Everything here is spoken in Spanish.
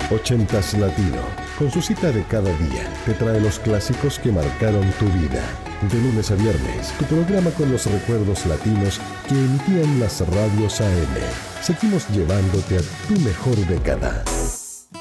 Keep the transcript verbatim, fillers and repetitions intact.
ochentas Latino, con su cita de cada día, te trae los clásicos que marcaron tu vida. De lunes a viernes, tu programa con los recuerdos latinos que emitían las radios A M. Seguimos llevándote a tu mejor década.